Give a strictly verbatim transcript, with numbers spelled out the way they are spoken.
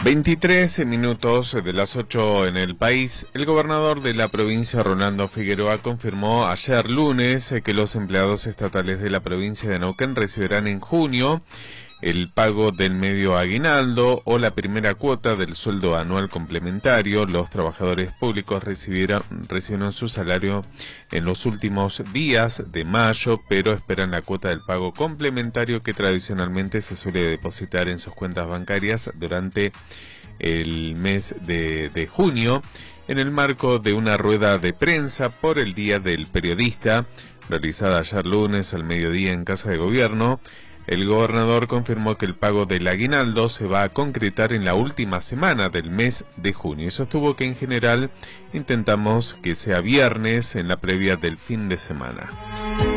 veintitrés minutos de las ocho en el país. El gobernador de la provincia, Rolando Figueroa, confirmó ayer lunes que los empleados estatales de la provincia de Neuquén recibirán en junio el pago del medio aguinaldo o la primera cuota del sueldo anual complementario. Los trabajadores públicos recibieron, recibieron su salario en los últimos días de mayo, pero esperan la cuota del pago complementario que tradicionalmente se suele depositar en sus cuentas bancarias durante el mes de, de junio, en el marco de una rueda de prensa por el Día del Periodista, realizada ayer lunes al mediodía en Casa de Gobierno. El gobernador confirmó que el pago del aguinaldo se va a concretar en la última semana del mes de junio y sostuvo que en general intentamos que sea viernes en la previa del fin de semana.